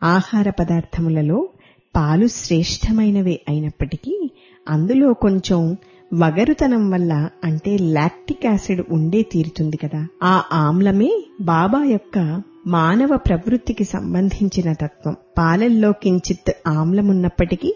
ఆహార పదార్థములలో పాలు శ్రేష్టమైనవే అయినప్పటికీ అందులో కొంచెం వగరుతనం వల్ల, అంటే లాక్టిక్ యాసిడ్ ఉండే తీరుతుంది కదా, ఆ ఆమ్లమే బాబా యొక్క మానవ ప్రవృత్తికి సంబంధించిన తత్వం. పాలల్లో కించిత్ ఆమ్లమున్నప్పటికీ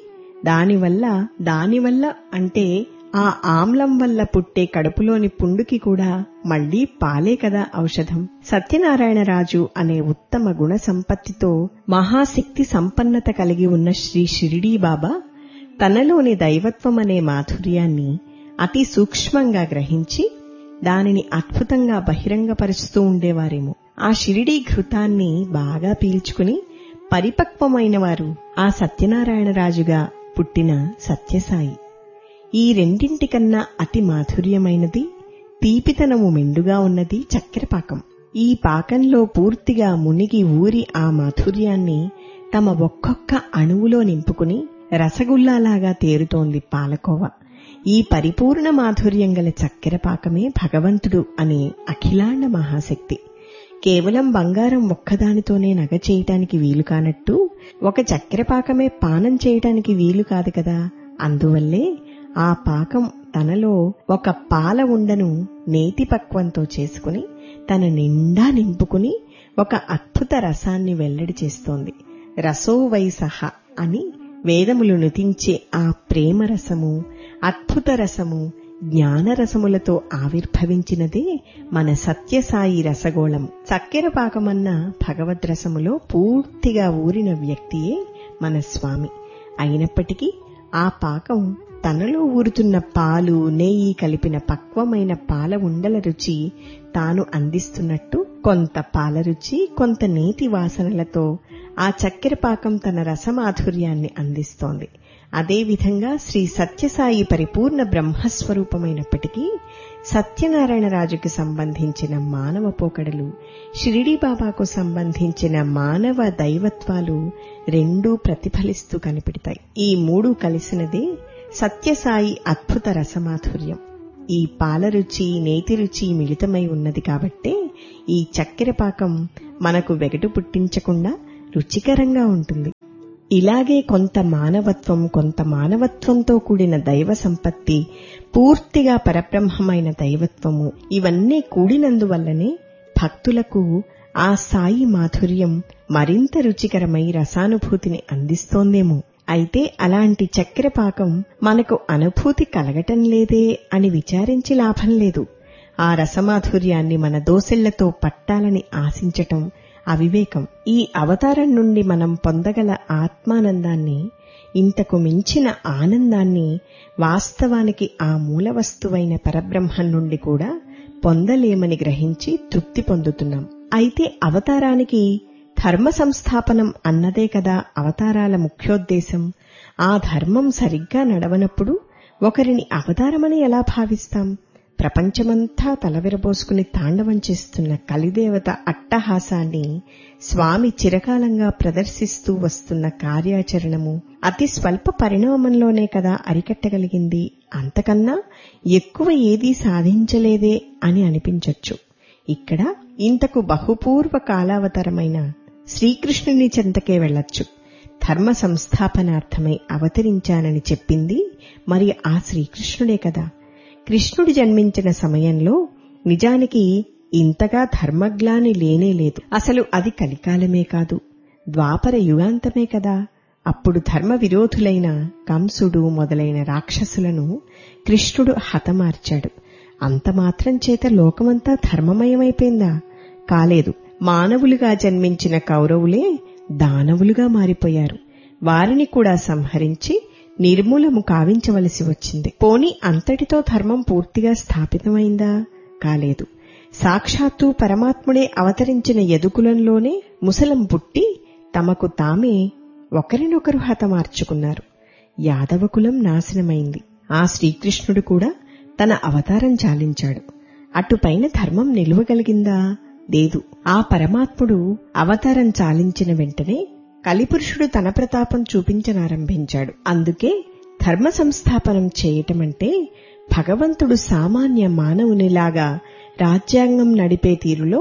దానివల్ల అంటే ఆ ఆమ్లం వల్ల పుట్టే కడుపులోని పుండుకి కూడా మళ్లీ పాలే కదా ఔషధం. సత్యనారాయణరాజు అనే ఉత్తమ గుణ సంపత్తితో మహాశక్తి సంపన్నత కలిగి ఉన్న శ్రీ షిరిడీ బాబా తనలోని దైవత్వమనే మాధుర్యాన్ని అతి సూక్ష్మంగా గ్రహించి దానిని అద్భుతంగా బహిరంగపరుస్తూ ఉండేవారేమో. ఆ షిరిడీ ఘృతాన్ని బాగా పీల్చుకుని పరిపక్వమైన వారు ఆ సత్యనారాయణరాజుగా పుట్టిన సత్యసాయి. ఈ రెండింటికన్నా అతి మాధుర్యమైనది, తీపితనము మెండుగా ఉన్నది చక్కెరపాకం. ఈ పాకంలో పూర్తిగా మునిగి ఊరి ఆ మాధుర్యాన్ని తమ ఒక్కొక్క అణువులో నింపుకుని రసగుల్లాలాగా తేరుతోంది పాలకోవ. ఈ పరిపూర్ణ మాధుర్యం గల చక్కెరపాకమే భగవంతుడు అనే అఖిలాండ మహాశక్తి. కేవలం బంగారం ఒక్కదానితోనే నగ చేయటానికి వీలు కానట్టు ఒక చక్కెరపాకమే పానం చేయటానికి వీలు కాదు కదా. అందువల్లే ఆ పాకం తనలో ఒక పాల ఉండను నేతి పక్వంతో చేసుకుని తన నిండా నింపుకుని ఒక అద్భుత రసాన్ని వెల్లడి చేస్తోంది. రసో వై సహ అని వేదములు నుతించే ఆ ప్రేమరసము, అద్భుత రసము, జ్ఞానరసములతో ఆవిర్భవించినదే మన సత్యసాయి రసగోళం. చక్కెరపాకమన్న భగవద్రసములో పూర్తిగా ఊరిన వ్యక్తియే మన స్వామి. అయినప్పటికీ ఆ పాకం తనలో ఊరుతున్న పాలు, నెయ్యి కలిపిన పక్వమైన పాల ఉండల రుచి తాను అందిస్తున్నట్టు కొంత పాల రుచి, కొంత నేతి వాసనలతో ఆ చక్కెరపాకం తన రసమాధుర్యాన్ని అందిస్తోంది. అదేవిధంగా శ్రీ సత్యసాయి పరిపూర్ణ బ్రహ్మస్వరూపమైనప్పటికీ సత్యనారాయణరాజుకి సంబంధించిన మానవ పోకడలు, షిరిడీ బాబాకు సంబంధించిన మానవ దైవత్వాలు రెండూ ప్రతిఫలిస్తూ కనిపెడతాయి. ఈ మూడు కలిసినదే సత్యసాయి అద్భుత రసమాధుర్యం. ఈ పాల రుచి, నేతి రుచి మిళితమై ఉన్నది కాబట్టే ఈ చక్కెరపాకం మనకు వెగటు పుట్టించకుండా రుచికరంగా ఉంటుంది. ఇలాగే కొంత మానవత్వంతో కూడిన దైవ సంపత్తి, పూర్తిగా పరబ్రహ్మమైన దైవత్వము ఇవన్నీ కూడినందువల్లనే భక్తులకు ఆ సాయి మాధుర్యం మరింత రుచికరమై రసానుభూతిని అందిస్తోందేమో. అయితే అలాంటి చక్కెరపాకం మనకు అనుభూతి కలగటం లేదే అని విచారించి లాభం లేదు. ఆ రసమాధుర్యాన్ని మన దోసెళ్లతో పట్టాలని ఆశించటం అవివేకం. ఈ అవతారం నుండి మనం పొందగల ఆత్మానందాన్ని, ఇంతకు మించిన ఆనందాన్ని వాస్తవానికి ఆ మూల వస్తువైన పరబ్రహ్మం నుండి కూడా పొందలేమని గ్రహించి తృప్తి పొందుతున్నాం. అయితే అవతారానికి ధర్మ సంస్థాపనం అన్నదే కదా అవతారాల ముఖ్యోద్దేశం. ఆ ధర్మం సరిగ్గా నడవనప్పుడు ఒకరిని అవతారమని ఎలా భావిస్తాం? ప్రపంచమంతా తలవిరబోసుకుని తాండవం చేస్తున్న కలిదేవత అట్టహాసాన్ని స్వామి చిరకాలంగా ప్రదర్శిస్తూ వస్తున్న కార్యాచరణము అతి స్వల్ప పరిణామంలోనే కదా అరికట్టగలిగింది. అంతకన్నా ఎక్కువ ఏదీ సాధించలేదే అని అనిపించొచ్చు. ఇక్కడ ఇంతకు బహుపూర్వ కాలావతరమైన శ్రీకృష్ణుని చెంతకే వెళ్లొచ్చు. ధర్మ సంస్థాపనార్థమై అవతరించానని చెప్పింది మరి ఆ శ్రీకృష్ణుడే కదా. కృష్ణుడు జన్మించిన సమయంలో నిజానికి ఇంతగా ధర్మగ్లాని లేనేలేదు. అసలు అది కలికాలమే కాదు, ద్వాపర యుగాంతమే కదా. అప్పుడు ధర్మ విరోధులైన కంసుడు మొదలైన రాక్షసులను కృష్ణుడు హతమార్చాడు. అంతమాత్రం చేత లోకమంతా ధర్మమయమైపోయిందా? కాలేదు. మానవులుగా జన్మించిన కౌరవులే దానవులుగా మారిపోయారు. వారిని కూడా సంహరించి నిర్మూలము కావించవలసి వచ్చింది. పోనీ అంతటితో ధర్మం పూర్తిగా స్థాపితమైందా? కాలేదు. సాక్షాత్తు పరమాత్ముడే అవతరించిన యదుకులంలోనే ముసలం పుట్టి తమకు తామే ఒకరినొకరు హతమార్చుకున్నారు. యాదవకులం నాశనమైంది. ఆ శ్రీకృష్ణుడు కూడా తన అవతారం చాలించాడు. అటుపైన ధర్మం నిలువగలిగిందా? లేదు. ఆ పరమాత్ముడు అవతారం చాలించిన వెంటనే కలిపురుషుడు తన ప్రతాపం చూపించనారంభించాడు. అందుకే ధర్మ సంస్థాపనం చేయటమంటే భగవంతుడు సామాన్య మానవునిలాగా రాజ్యాంగం నడిపే తీరులో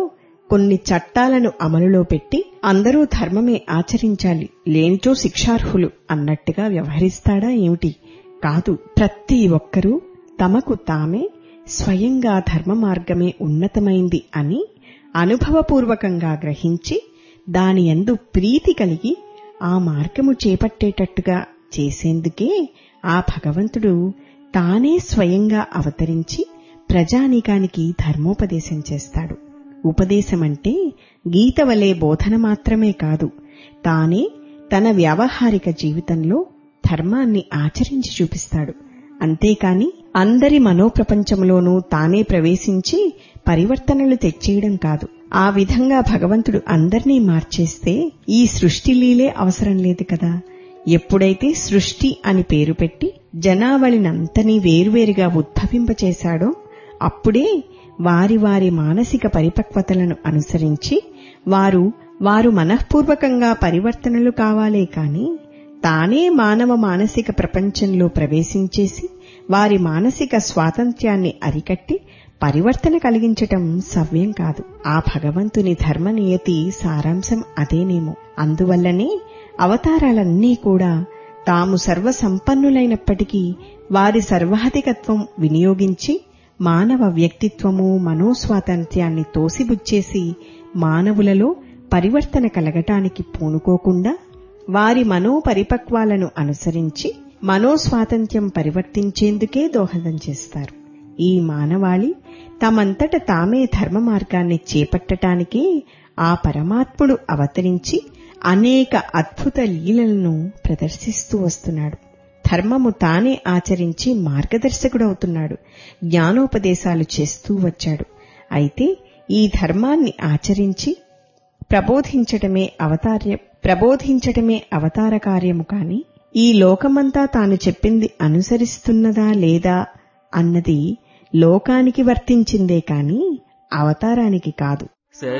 కొన్ని చట్టాలను అమలులో పెట్టి అందరూ ధర్మమే ఆచరించాలి, లేనిచో శిక్షార్హులు అన్నట్టుగా వ్యవహరిస్తాడా ఏమిటి? కాదు. ప్రతి ఒక్కరూ తమకు తామే స్వయంగా ధర్మ మార్గమే ఉన్నతమైంది అని అనుభవపూర్వకంగా గ్రహించి దానియందు ప్రీతి కలిగి ఆ మార్గము చేపట్టేటట్టుగా చేసేందుకే ఆ భగవంతుడు తానే స్వయంగా అవతరించి ప్రజానీకానికి ధర్మోపదేశం చేస్తాడు. ఉపదేశమంటే గీత వలె బోధన మాత్రమే కాదు, తానే తన వ్యావహారిక జీవితంలో ధర్మాన్ని ఆచరించి చూపిస్తాడు. అంతేకాని అందరి మనోప్రపంచంలోనూ తానే ప్రవేశించి పరివర్తనలు తెచ్చేయడం కాదు. ఆ విధంగా భగవంతుడు అందర్నీ మార్చేస్తే ఈ సృష్టి లీలే అవసరం లేదు కదా. ఎప్పుడైతే సృష్టి అని పేరు పెట్టి జనావళినంతనీ వేరువేరుగా ఉద్భవింపచేశాడో అప్పుడే వారి వారి మానసిక పరిపక్వతలను అనుసరించి వారు మనఃపూర్వకంగా పరివర్తనలు కావాలే కాని తానే మానవ మానసిక ప్రపంచంలో ప్రవేశించేసి వారి మానసిక స్వాతంత్ర్యాన్ని అరికట్టి పరివర్తన కలిగించటం సవ్యం కాదు. ఆ భగవంతుని ధర్మనియతి సారాంశం అదేనేమో. అందువల్లనే అవతారాలన్నీ కూడా తాము సర్వసంపన్నులైనప్పటికీ వారి సర్వాధికత్వం వినియోగించి మానవ వ్యక్తిత్వము మనోస్వాతంత్ర్యాన్ని తోసిబుచ్చేసి మానవులలో పరివర్తన కలగటానికి పూనుకోకుండా వారి మనోపరిపక్వాలను అనుసరించి మనోస్వాతంత్ర్యం పరివర్తించేందుకే దోహదం చేస్తారు. ఈ మానవాళి తమంతట తామే ధర్మ మార్గాన్ని చేపట్టటానికే ఆ పరమాత్ముడు అవతరించి అనేక అద్భుత లీలలను ప్రదర్శిస్తూ వస్తున్నాడు. ధర్మము తానే ఆచరించి మార్గదర్శకుడవుతున్నాడు. జ్ఞానోపదేశాలు చేస్తూ వచ్చాడు. అయితే ఈ ధర్మాన్ని ఆచరించి ప్రబోధించటమే అవతార కార్యము కాని ఈ లోకమంతా తాను చెప్పింది అనుసరిస్తున్నదా లేదా అన్నది లోకానికి వర్తించిందే కాని అవతారానికి కాదు.